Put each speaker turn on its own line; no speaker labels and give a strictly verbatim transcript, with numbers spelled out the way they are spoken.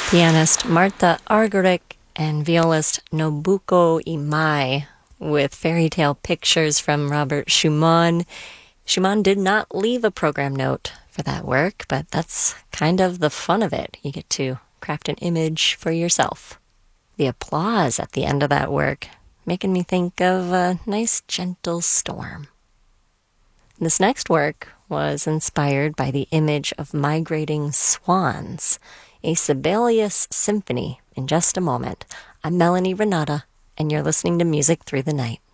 Pianist Martha Argerich and violist Nobuko Imai with fairy tale pictures from Robert Schumann. Schumann did not leave a program note for that work, but that's kind of the fun of it. You get to craft an image for yourself. The applause at the end of that work making me think of a nice gentle storm. This next work was inspired by the image of migrating swans, a Sibelius symphony in just a moment. I'm Melanie Renata, and you're listening to Music Through the Night.